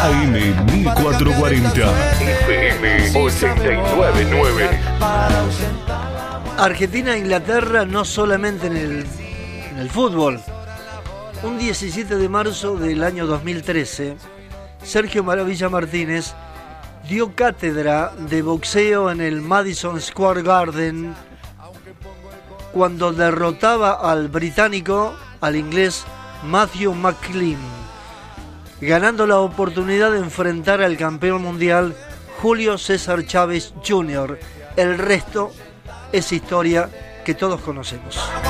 AM 1440, FM 899. Argentina e Inglaterra no solamente en el fútbol. Un 17 de marzo del año 2013, Sergio Maravilla Martínez dio cátedra de boxeo en el Madison Square Garden cuando derrotaba al británico, al inglés Matthew McLean, ganando la oportunidad de enfrentar al campeón mundial Julio César Chávez Jr. El resto es historia que todos conocemos.